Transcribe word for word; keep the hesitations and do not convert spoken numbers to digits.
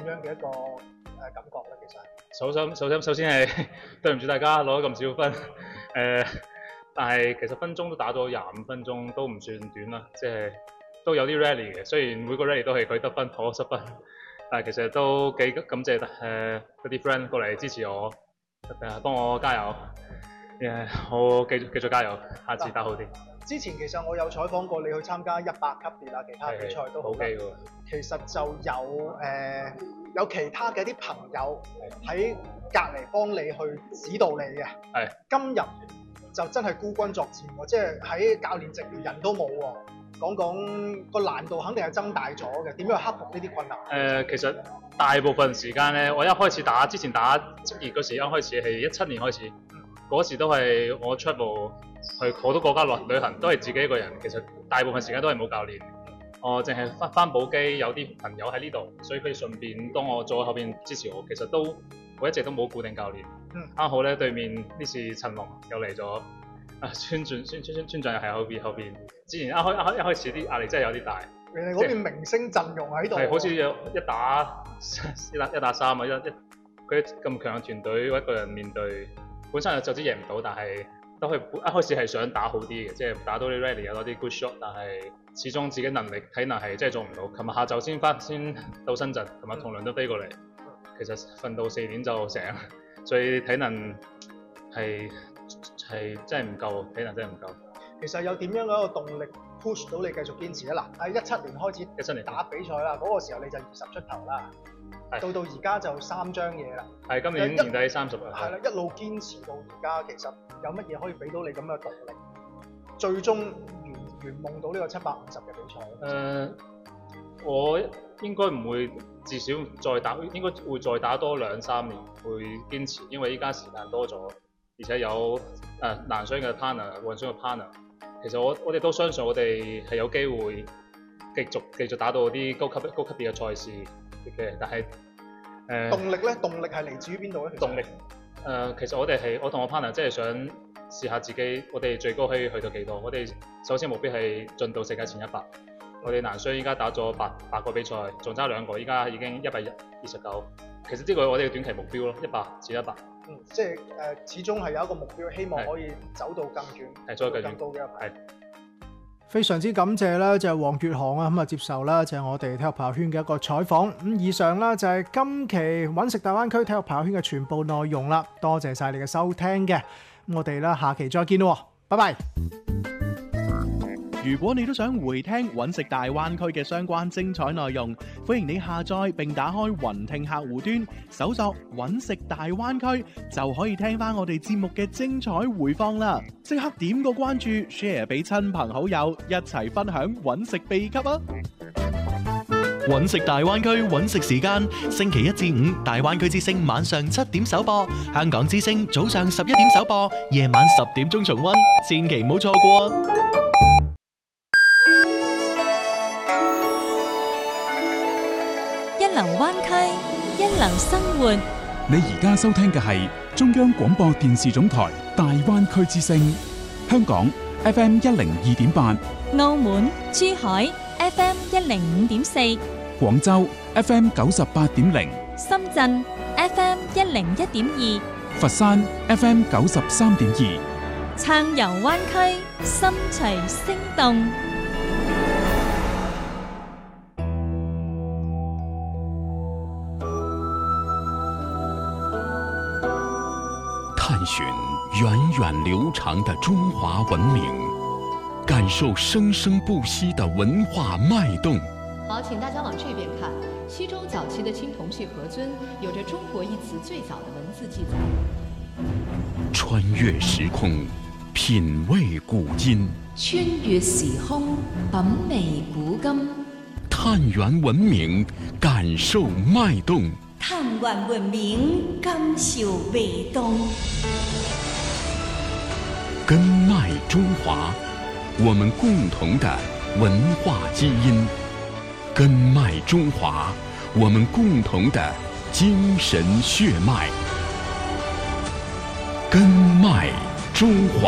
樣嘅一個誒感覺咧？其實首先首先首先係對唔住大家攞咗咁少分，誒、呃，但係其實分鐘都打咗廿五分鐘，都唔算短啦，即係都有啲 rally 嘅。雖然每個 rally 都係佢得分，我失分，但係其實都幾感謝誒嗰啲 friend 過嚟支持我，誒幫我加油，誒我繼續繼續加油，下次打好啲。 之前其實我有採訪過你去參加一百級別啊，其他比賽都好啦。 嘅喎。 其實就有誒、呃、有其他嘅啲朋友喺隔離幫你去指導你嘅。 係。 今日就真係孤軍作戰喎，即係喺教練席連人都冇喎。講講個難度肯定係增大咗嘅，點樣去克服呢啲困難？誒、 呃，其實大部分時間咧，我一開始打之前打職業嗰時，一開始係一七年開始，嗰、嗯、時都係我 travel 去好多國家旅旅行，都係自己一個人。其實大部分時間都係冇教練，我淨係翻翻補機，有啲朋友喺呢度，所以佢順便當我坐喺後邊支持我。其實都我一直都冇固定教練。啱、嗯、好咧，對面呢次陳龍又嚟咗。啊，村長村村村長又喺後邊後邊，之前一開一開一開始啲壓力真係有啲大。你哋嗰邊明星陣容喺度， 係好似有一打一打一打三啊，一一佢咁強嘅團隊，我一個人面對，本身就知贏唔到，但係都係一開始係想打好啲嘅，即係打到啲 ready 有多啲 good shot， 但係始終自己能力體能係真係做唔到。琴日下晝先翻先到深圳，琴日同倫敦飛過嚟，其實瞓到四點就醒，所以體能係。係真係唔夠，體能真係唔夠。 其實有點樣嘅一個動力 push 到你繼續堅持啊？嗱，喺一七年開始，一七年打比賽啦，嗰、那個時候你就二十出頭啦，到到而家就三張嘢啦。 係今年年底三十啦。 係啦，一路堅持到而家，其實有乜嘢可以俾到你咁嘅動力，最終圓圓夢到呢個七百五十嘅比賽？誒、 呃，我應該唔會，至少再打，應該會再打多兩三年，會堅持，因為依家時間多咗。而且有誒男雙嘅 partner， 混雙嘅 partner， 其實我我哋都相信我哋係有機會繼續繼續打到啲高級高級別嘅賽事嘅，但係誒、呃、 動力咧，動力係嚟自於邊度咧？ 動力誒、呃，其實我哋係我同我 partner 即係想試下自己，我哋最高可以去到幾多？我哋首先目標係進到世界前一百。我哋男雙依家打咗八八個比賽，仲差兩個，依家已經一百二十九。其實呢個我哋嘅短期目標咯，一百至一百。 嗯，即係誒、呃，始終係有一個目標，希望可以走到更遠，係再更高嘅一排。非常之感謝啦，就係黃粵航啊，咁啊接受啦，就係我哋體育朋友圈嘅一個採訪。咁以上啦就係今期揾食大灣區體育朋友圈嘅全部內容啦，多謝晒你嘅收聽嘅。咁我哋啦下期再見咯，拜拜。 如果你都想回聽揾食大灣區嘅相關精彩內容，歡迎你下載並打開雲聽客戶端，搜索揾食大灣區，就可以聽翻我哋節目嘅精彩回放啦！即刻點個關注 ，share 俾親朋好友，一齊分享揾食秘笈啊！揾食大灣區揾食時間，星期一至五大灣區之聲晚上七點首播，香港之聲早上十一點首播，夜晚十點鐘重溫，千祈唔好錯過啊！ 一流灣區，一流生活。 你而家收聽嘅係中央廣播電視總台大灣區之聲，香港 F M 一零二點八， 澳門、珠海 F M 一零五點四， 廣州 F M 九十八點零， 深圳 F M 一零一點二， 佛山 F M 九十三點二。 撐遊灣區，心隨聲動。 探寻源远流长的中华文明，感受生生不息的文化脉动。 好，请大家往这边看。西周早期的青铜器盒尊有着“中国”一词最早的文字记载。 穿越时空，品味古今。 穿越時空，品味古今。 探源文明，感受脉動。 探源文明，感受味動。 根脉中華，我們共同的文化基因。根脉中華，我們共同的精神血脈。根脉中華。